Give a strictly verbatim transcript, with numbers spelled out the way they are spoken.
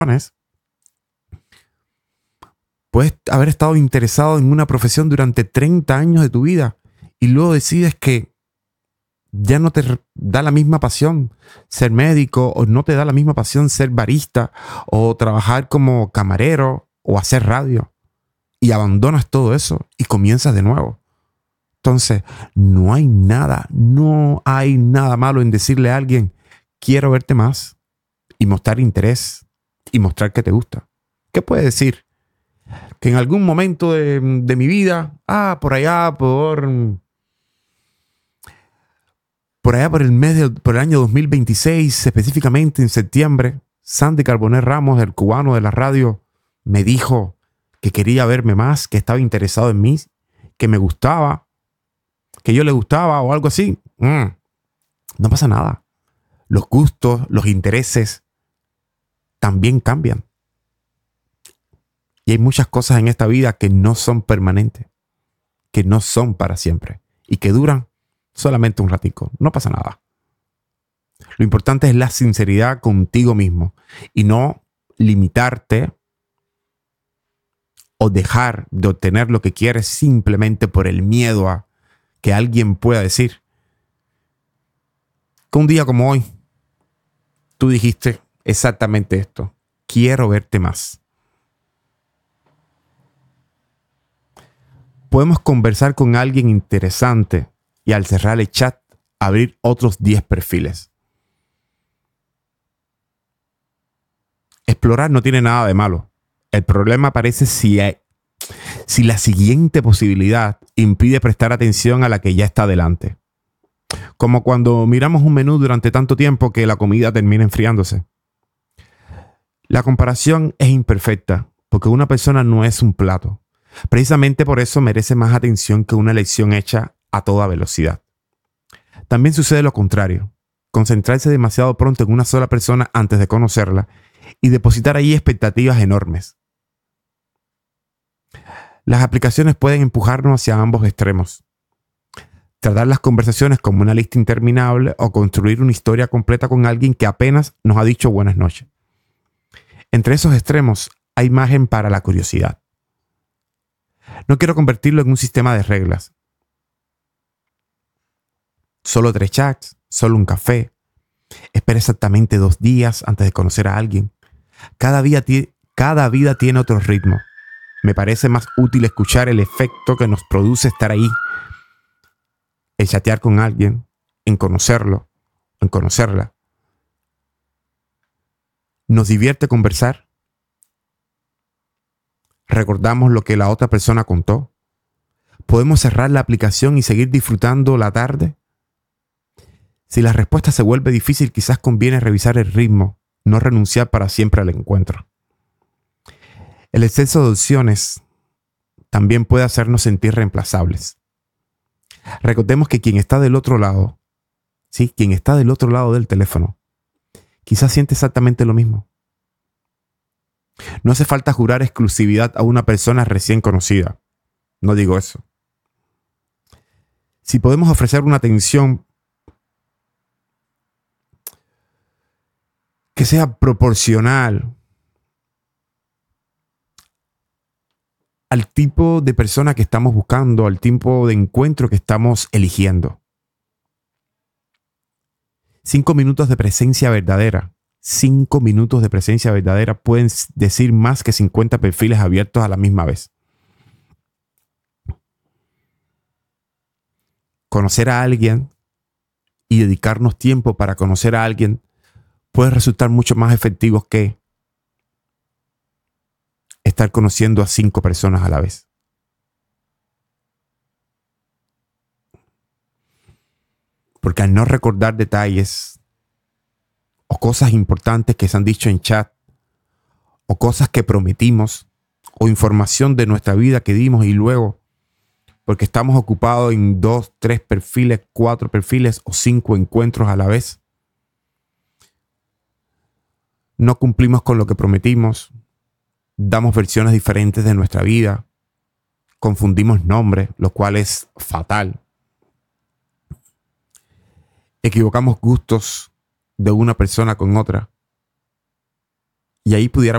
Puedes haber estado interesado en una profesión durante treinta años de tu vida y luego decides que ya no te da la misma pasión ser médico, o no te da la misma pasión ser barista o trabajar como camarero o hacer radio, y abandonas todo eso y comienzas de nuevo. Entonces, no hay nada, no hay nada malo en decirle a alguien: quiero verte más, y mostrar interés y mostrar que te gusta. ¿Qué puede decir? Que en algún momento de, de mi vida, ah, por allá, por, por allá por el mes de, por el año dos mil veintiséis, específicamente en septiembre, Sandy Carbonet Ramos, el cubano de la radio, me dijo que quería verme más, que estaba interesado en mí, que me gustaba, que yo le gustaba o algo así. Mm, no pasa nada. Los gustos, los intereses también cambian. Y hay muchas cosas en esta vida que no son permanentes, que no son para siempre y que duran solamente un ratico. No pasa nada. Lo importante es la sinceridad contigo mismo y no limitarte o dejar de obtener lo que quieres simplemente por el miedo a que alguien pueda decir que un día como hoy tú dijiste exactamente esto: quiero verte más. Podemos conversar con alguien interesante y al cerrar el chat abrir otros diez perfiles. Explorar no tiene nada de malo. El problema aparece si, hay, si la siguiente posibilidad impide prestar atención a la que ya está delante. Como cuando miramos un menú durante tanto tiempo que la comida termina enfriándose. La comparación es imperfecta porque una persona no es un plato. Precisamente por eso merece más atención que una elección hecha a toda velocidad. También sucede lo contrario: concentrarse demasiado pronto en una sola persona antes de conocerla y depositar ahí expectativas enormes. Las aplicaciones pueden empujarnos hacia ambos extremos. Tratar las conversaciones como una lista interminable o construir una historia completa con alguien que apenas nos ha dicho buenas noches. Entre esos extremos hay margen para la curiosidad. No quiero convertirlo en un sistema de reglas. Solo tres chats, solo un café. Espera exactamente dos días antes de conocer a alguien. Cada vida, cada vida tiene otro ritmo. Me parece más útil escuchar el efecto que nos produce estar ahí. El chatear con alguien, en conocerlo, en conocerla. ¿Nos divierte conversar? ¿Recordamos lo que la otra persona contó? ¿Podemos cerrar la aplicación y seguir disfrutando la tarde? Si la respuesta se vuelve difícil, quizás conviene revisar el ritmo, no renunciar para siempre al encuentro. El exceso de opciones también puede hacernos sentir reemplazables. Recordemos que quien está del otro lado, sí, quien está del otro lado del teléfono, quizás siente exactamente lo mismo. No hace falta jurar exclusividad a una persona recién conocida. No digo eso. Si podemos ofrecer una atención que sea proporcional al tipo de persona que estamos buscando, al tipo de encuentro que estamos eligiendo. Cinco minutos de presencia verdadera. Cinco minutos de presencia verdadera pueden decir más que cincuenta perfiles abiertos a la misma vez. Conocer a alguien y dedicarnos tiempo para conocer a alguien puede resultar mucho más efectivo que estar conociendo a cinco personas a la vez. Porque al no recordar detalles o cosas importantes que se han dicho en chat, o cosas que prometimos, o información de nuestra vida que dimos y luego, porque estamos ocupados en dos, tres perfiles, cuatro perfiles o cinco encuentros a la vez, no cumplimos con lo que prometimos, damos versiones diferentes de nuestra vida, confundimos nombres, lo cual es fatal. Equivocamos gustos de una persona con otra. y ahí pudiéramos